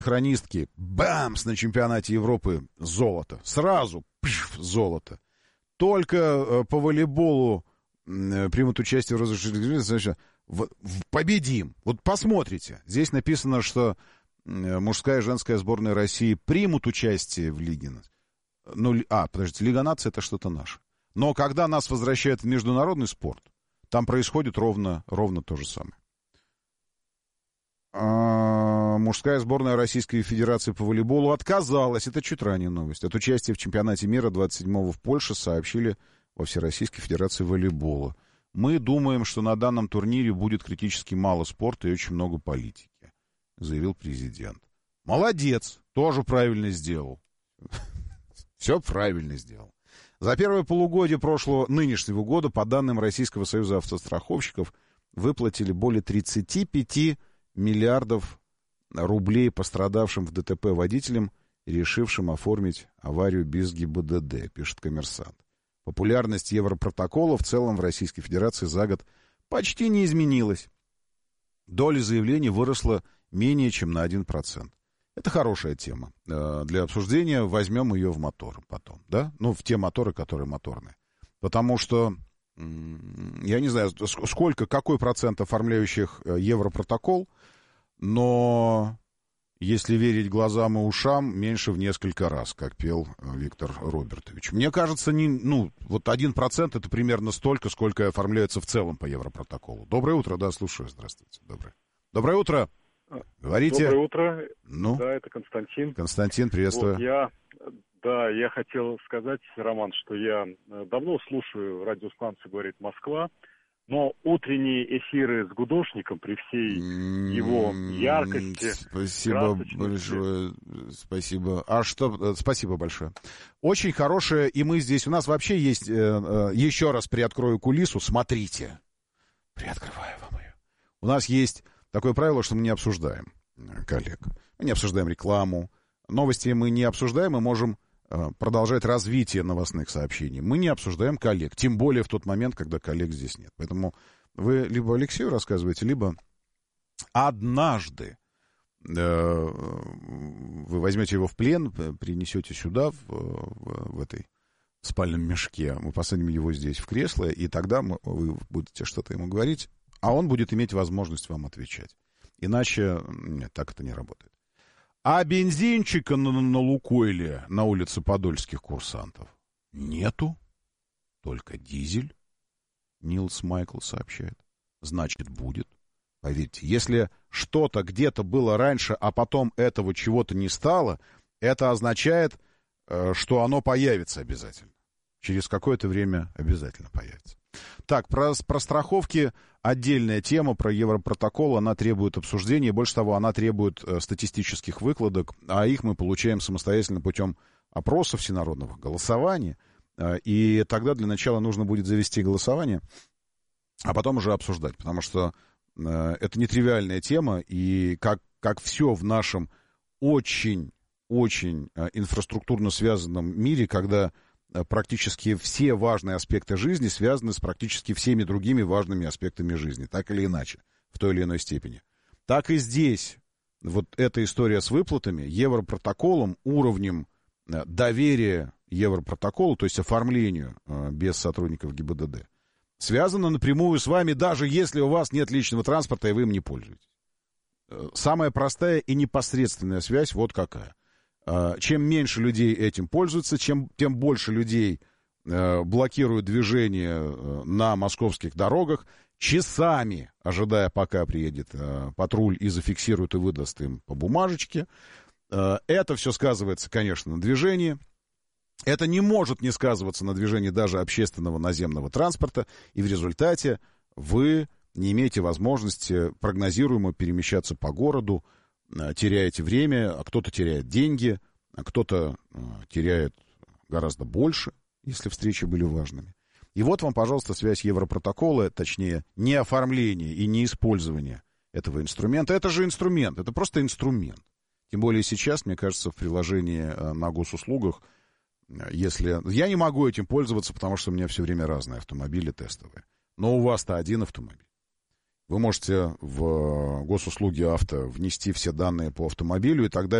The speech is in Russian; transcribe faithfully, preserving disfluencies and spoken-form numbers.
хронистки, бамс, на чемпионате Европы золото. Сразу пш, золото. Только э, по волейболу э, примут участие в розыгрыше, значит, в, в, победим. Вот посмотрите. Здесь написано, что э, мужская и женская сборная России примут участие в Лиге. Ну, а, подождите, Лига наций — это что-то наше. Но когда нас возвращают в международный спорт, там происходит ровно, ровно то же самое. А, мужская сборная Российской Федерации по волейболу отказалась, это чуть ранее новость, от участия в чемпионате мира двадцать седьмого в Польше, сообщили во Всероссийской Федерации волейбола. Мы думаем, что на данном турнире будет критически мало спорта и очень много политики, заявил президент. Молодец, тоже правильно сделал. Все правильно сделал. За первое полугодие прошлого, нынешнего года, по данным Российского союза автостраховщиков, выплатили более тридцать пять миллиардов рублей пострадавшим в ДТП водителям, решившим оформить аварию без ГИБДД, пишет «Коммерсант». Популярность Европротокола в целом в Российской Федерации за год почти не изменилась. Доля заявлений выросла менее чем на один процент. Это хорошая тема для обсуждения. Возьмем ее в мотор потом, да? Ну, в те моторы, которые моторные. Потому что, я не знаю, сколько, какой процент оформляющих Европротокол, но, если верить глазам и ушам, меньше в несколько раз, как пел Виктор Робертович. Мне кажется, не, ну, вот один процент это примерно столько, сколько оформляется в целом по Европротоколу. Доброе утро, да, слушаю, здравствуйте. Доброе, Доброе утро. Говорите. Доброе утро. Ну? Да, это Константин. Константин, приветствую. Вот я, да, я хотел сказать, Роман, что я давно слушаю радиостанцию «Говорит Москва», но утренние эфиры с Гудошником при всей его яркости... Спасибо большое, спасибо. А что... Спасибо большое. Очень хорошее, и мы здесь... У нас вообще есть... Еще раз приоткрою кулису, смотрите. Приоткрываю вам ее. У нас есть... Такое правило, что мы не обсуждаем коллег. Мы не обсуждаем рекламу. Новости мы не обсуждаем, мы можем э, продолжать развитие новостных сообщений. Мы не обсуждаем коллег, тем более в тот момент, когда коллег здесь нет. Поэтому вы либо Алексею рассказываете, либо однажды э, вы возьмете его в плен, принесете сюда, в, в, в этой спальном мешке, мы посадим его здесь в кресло, и тогда мы, вы будете что-то ему говорить, а он будет иметь возможность вам отвечать. Иначе нет, так это не работает. А бензинчика на, на Лукойле на улице подольских курсантов нету. Только дизель, Нилс Майкл сообщает. Значит, будет. Поверьте, если что-то где-то было раньше, а потом этого чего-то не стало, это означает, что оно появится обязательно. Через какое-то время обязательно появится. Так, про, про страховки отдельная тема, про Европротокол, она требует обсуждения, больше того, она требует э, статистических выкладок, а их мы получаем самостоятельно путем опросов всенародного голосования, э, и тогда для начала нужно будет завести голосование, а потом уже обсуждать, потому что э, это нетривиальная тема, и как, как все в нашем очень-очень э, инфраструктурно связанном мире, когда практически все важные аспекты жизни связаны с практически всеми другими важными аспектами жизни, так или иначе, в той или иной степени. Так и здесь вот эта история с выплатами, Европротоколом, уровнем доверия Европротоколу, то есть оформлению без сотрудников ГИБДД, связана напрямую с вами, даже если у вас нет личного транспорта и вы им не пользуетесь. Самая простая и непосредственная связь вот какая. Чем меньше людей этим пользуются, чем, тем больше людей э, блокируют движение э, на московских дорогах, часами ожидая, пока приедет э, патруль и зафиксирует и выдаст им по бумажечке. Э, это все сказывается, конечно, на движении. Это не может не сказываться на движении даже общественного наземного транспорта, и в результате вы не имеете возможности прогнозируемо перемещаться по городу, теряете время, а кто-то теряет деньги, а кто-то теряет гораздо больше, если встречи были важными. И вот вам, пожалуйста, связь Европротокола, точнее, не оформление и не использование этого инструмента. Это же инструмент, это просто инструмент. Тем более сейчас, мне кажется, в приложении на госуслугах, если... Я не могу этим пользоваться, потому что у меня все время разные автомобили тестовые. Но у вас-то один автомобиль. вы можете в госуслуги авто внести все данные по автомобилю, и тогда